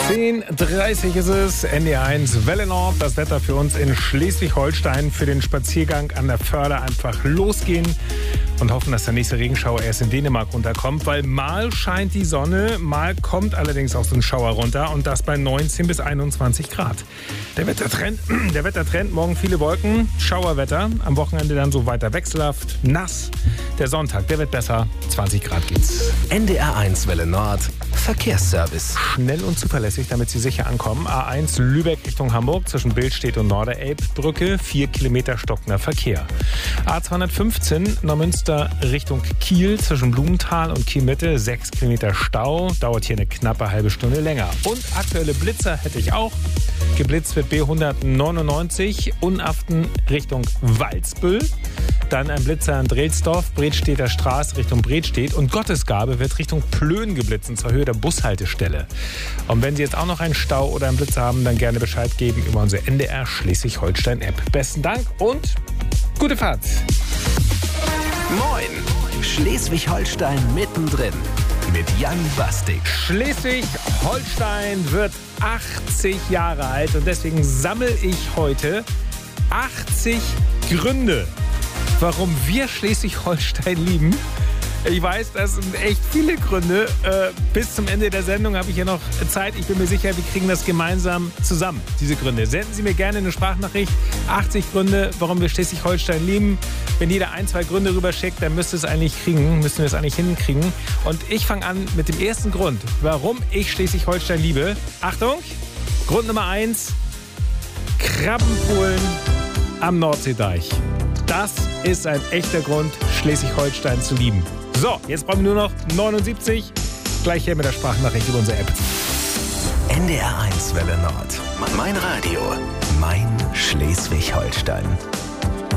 10:30 ist es, NDR1 Welle Nord. Das Wetter für uns in Schleswig-Holstein für den Spaziergang an der Förde einfach losgehen und hoffen, dass der nächste Regenschauer erst in Dänemark runterkommt, weil mal scheint die Sonne, mal kommt allerdings auch so ein Schauer runter und das bei 19 bis 21 Grad. Der Wettertrend, morgen viele Wolken, Schauerwetter, am Wochenende dann so weiter wechselhaft, nass. Der Sonntag, der wird besser, 20 Grad geht's. NDR1 Welle Nord, Verkehrsservice. Schnell und zuverlässig, damit Sie sicher ankommen. A1 Lübeck Richtung Hamburg zwischen Billstedt und Norderelbbrücke, 4 Kilometer stockender Verkehr. A215 Neumünster Richtung Kiel zwischen Blumenthal und Kiel-Mitte, 6 Kilometer Stau, dauert hier eine knappe halbe Stunde länger. Und aktuelle Blitzer hätte ich auch. Geblitzt wird B199 Unaften Richtung Walsbüll. Dann ein Blitzer in Drelsdorf, Bredstedter Straße Richtung Bredstedt und Gottesgabe wird Richtung Plön geblitzt, und zwar Höhe der Bushaltestelle. Und wenn Sie jetzt auch noch einen Stau oder einen Blitzer haben, dann gerne Bescheid geben über unsere NDR Schleswig-Holstein-App. Besten Dank und gute Fahrt. Moin, Schleswig-Holstein mittendrin mit Jan Bastik. Schleswig-Holstein wird 80 Jahre alt und deswegen sammle ich heute 80 Gründe, warum wir Schleswig-Holstein lieben. Ich weiß, das sind echt viele Gründe. Bis zum Ende der Sendung habe ich ja noch Zeit. Ich bin mir sicher, wir kriegen das gemeinsam zusammen, diese Gründe. Senden Sie mir gerne eine Sprachnachricht. 80 Gründe, warum wir Schleswig-Holstein lieben. Wenn jeder 1-2 Gründe rüberschickt, dann müssen wir es eigentlich hinkriegen. Und ich fange an mit dem ersten Grund, warum ich Schleswig-Holstein liebe. Achtung, Grund Nummer 1, Krabbenpoolen am Nordseedeich. Das ist ein echter Grund, Schleswig-Holstein zu lieben. So, jetzt brauchen wir nur noch 79. Gleich hier mit der Sprachnachricht über unsere App. NDR1 Welle Nord. Mein Radio. Mein Schleswig-Holstein.